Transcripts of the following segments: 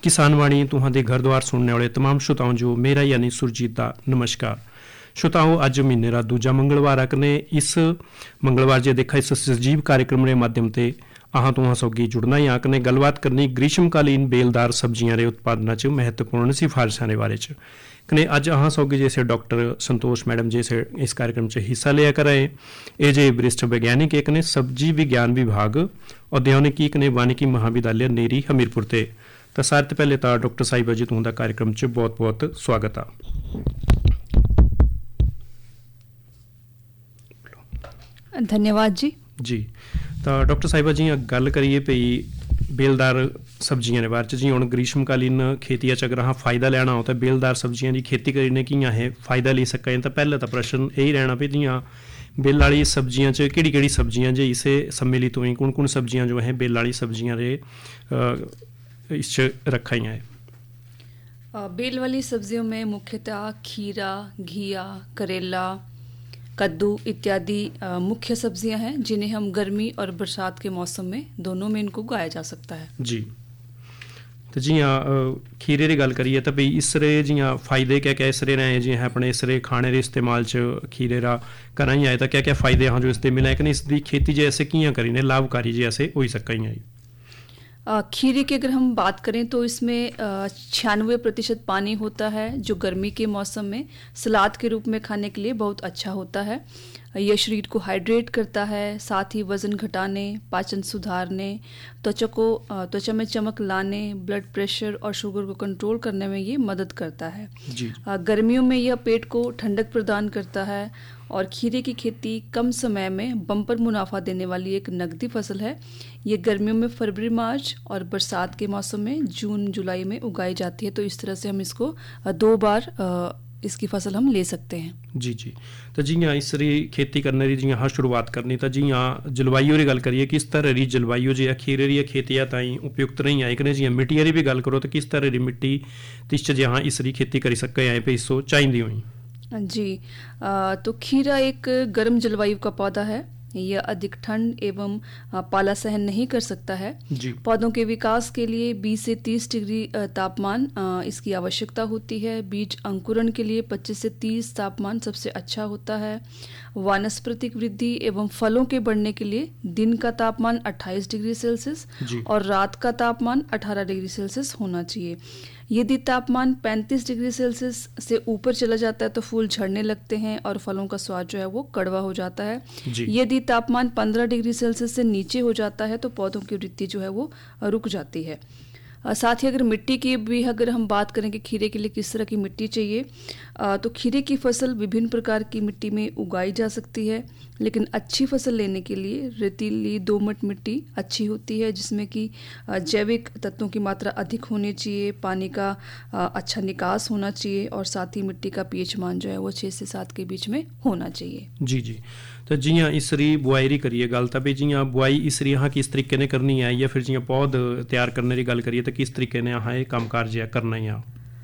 किसान वाणी तुहां दे घर द्वार सुनने वाले तमाम श्रोताओं जो मेरा यानी सुरजीत दा नमस्कार। श्रोताओं अज महीने रा दूजा मंगलवार आकने इस मंगलवार जे देखा इस सजीव कार्यक्रम के माध्यम से अहां तुहां सौगी जुड़ना ही आकने गलबात करनी ग्रीष्मकालीन बेलदार सब्जियां रे उत्पादन च महत्वपूर्ण सिफारिशों के बारे च कने अज अहां सौगी जैसे डॉक्टर संतोष मैडम जैसे इस कार्यक्रम च हिस्सा लिया कराए ए जे वरिष्ठ वैज्ञानिक एक ने सब्जी विज्ञान विभाग औद्योगिकी कने वानिकी महाविद्यालय नेरी हमीरपुर ते तो सारे तो पहले तो डॉक्टर साहिबा जी तुहां दा कार्यक्रम च बहुत बहुत स्वागत आ। धन्यवाद जी। तो डॉक्टर साहिबा जी गल करिए भई बेलदार सब्जियां के बारे जी हुण ग्रीष्मकालीन खेती च अगर अहाँ फायदा लेना हो तो बेलदार सब्जियां की खेती करने कियां है फायदा ले सकें तो पहले तो प्रश्न यही रहना भी जियां बेल वाली सब्जियां च केड़ी सब्जियां जे इसे सम्मिलित हुई कौन कौन सब्जियां जो है बेल वाली सब्जियां रे इस रखा ही है। बेल वाली सब्जियों में मुख्यतः खीरा, घिया, करेला, कद्दू इत्यादि मुख्य सब्जियां हैं जिन्हें हम गर्मी और बरसात के मौसम में दोनों में इनको उगाया जा सकता है जी। तो जियां खीरे की गल करिए तो भाई इसरे जियां फायदे क्या क्या इसरे रहे जी हैं अपने इसरे खाने के इस्तेमाल च खीरे रा करा ही आए तो क्या क्या फायदे हाँ जो इससे मिले कि इसकी खेती जैसे कियां करी ने लाभकारी जैसे हो सका ही आई। खीरे की अगर हम बात करें तो इसमें 96% पानी होता है जो गर्मी के मौसम में सलाद के रूप में खाने के लिए बहुत अच्छा होता है। यह शरीर को हाइड्रेट करता है, साथ ही वज़न घटाने, पाचन सुधारने, त्वचा में चमक लाने, ब्लड प्रेशर और शुगर को कंट्रोल करने में ये मदद करता है जी। गर्मियों में यह पेट को ठंडक प्रदान करता है और खीरे की खेती कम समय में बम्पर मुनाफा देने वाली एक नकदी फसल है। ये गर्मियों में फरवरी मार्च और बरसात के मौसम में जून जुलाई में उगाई जाती है। तो इस तरह से हम इसको 2 बार इसकी फसल हम ले सकते हैं जी। तो जियां इसरी खेती करने की जियां हाँ शुरुआत करनी तो जियां जलवायु की गल करिए किस तरह की जलवायु जो खीरे की खेती ताई उपयुक्त नहीं आई कने जियां मिट्टी की भी गल करो तो किस तरह की मिट्टी तिस जहाँ इसरी खेती करी सके आए पे इसो चाहिए हुई जी। तो खीरा एक गर्म जलवायु का पौधा है। यह अधिक ठंड एवं पाला सहन नहीं कर सकता है जी। पौधों के विकास के लिए 20 से 30 डिग्री तापमान इसकी आवश्यकता होती है। बीज अंकुरण के लिए 25 से 30 तापमान सबसे अच्छा होता है। वानस्पतिक वृद्धि एवं फलों के बढ़ने के लिए दिन का तापमान 28 डिग्री सेल्सियस और रात का तापमान 18 डिग्री सेल्सियस होना चाहिए। यदि तापमान 35 डिग्री सेल्सियस से ऊपर चला जाता है तो फूल झड़ने लगते हैं और फलों का स्वाद जो है वो कड़वा हो जाता है। यदि तापमान 15 डिग्री सेल्सियस से नीचे हो जाता है तो पौधों की वृद्धि जो है वो रुक जाती है। साथ ही अगर मिट्टी की भी अगर हम बात करें कि खीरे के लिए किस तरह की मिट्टी चाहिए तो खीरे की फसल विभिन्न प्रकार की मिट्टी में उगाई जा सकती है, लेकिन अच्छी फसल लेने के लिए रेतीली दोमट मिट्टी अच्छी होती है जिसमें कि जैविक तत्वों की मात्रा अधिक होनी चाहिए, पानी का अच्छा निकास होना चाहिए और साथ ही मिट्टी का पीएच मान जो है वो 6 से 7 के बीच में होना चाहिए जी। तो जियां इसरी बुआई करिए गल तो भी जियां बुआई इसरी यहाँ किस तरीके ने करनी है या फिर जियां पौध तैयार करने की गल करिए तो किस तरीके ने यहाँ ये कामकाज जो करना ही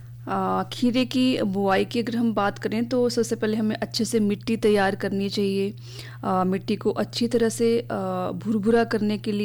खीरे की बुआई की अगर हम बात करें तो सबसे पहले हमें अच्छे से मिट्टी तैयार करनी चाहिए। मिट्टी को अच्छी तरह से भुरभुरा करने के लिए